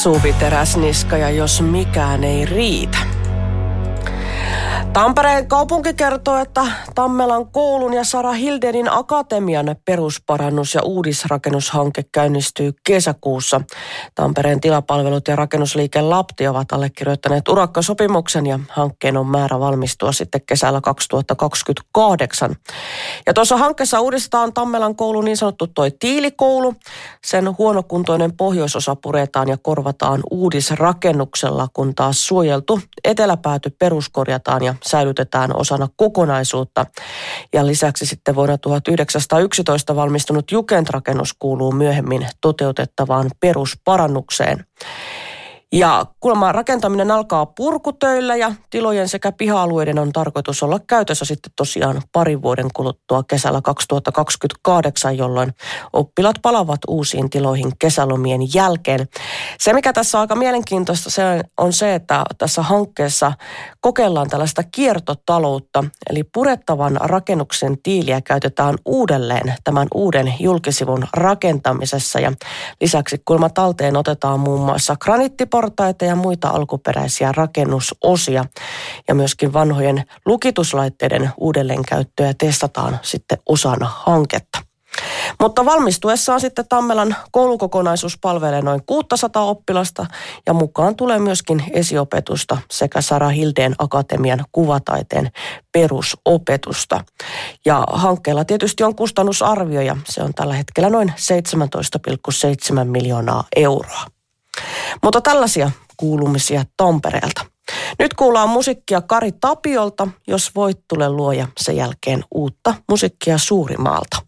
Suvi Teräsniska ja jos mikään ei riitä. Tampereen kaupunki kertoo, että Tammelan koulun ja Sara Hildenin akatemian perusparannus- ja uudisrakennushanke käynnistyy kesäkuussa. Tampereen tilapalvelut ja rakennusliike Lapti ovat allekirjoittaneet urakkasopimuksen ja hankkeen on määrä valmistua sitten kesällä 2028. Ja tuossa hankkeessa uudistetaan Tammelan koulun niin sanottu toi tiilikoulu. Sen huonokuntoinen pohjoisosa puretaan ja korvataan uudisrakennuksella, kun taas suojeltu eteläpääty peruskorjataan ja säilytetään osana kokonaisuutta. Ja lisäksi sitten vuonna 1911 valmistunut Jukent-rakennus kuuluu myöhemmin toteutettavaan perusparannukseen. Ja kuulemma rakentaminen alkaa purkutöillä ja tilojen sekä piha-alueiden on tarkoitus olla käytössä sitten tosiaan parin vuoden kuluttua kesällä 2028, jolloin oppilaat palavat uusiin tiloihin kesälomien jälkeen. Se, mikä tässä on aika mielenkiintoista, se on se, että tässä hankkeessa kokeillaan tällaista kiertotaloutta, eli purettavan rakennuksen tiiliä käytetään uudelleen tämän uuden julkisivun rakentamisessa ja lisäksi kuulemma talteen otetaan muun muassa granittiportaita ja muita alkuperäisiä rakennusosia ja myöskin vanhojen lukituslaitteiden uudelleenkäyttöä testataan sitten osana hanketta. Mutta valmistuessaan sitten Tammelan koulukokonaisuus palvelee noin 600 oppilasta ja mukaan tulee myöskin esiopetusta sekä Sara Hildeen akatemian kuvataiteen perusopetusta. Ja hankkeella tietysti on kustannusarvio ja se on tällä hetkellä noin 17,7 miljoonaa euroa. Mutta tällaisia kuulumisia Tampereelta. Nyt kuullaan musiikkia Kari Tapiolta, jos voit tule luoja, sen jälkeen uutta musiikkia Suurimaalta.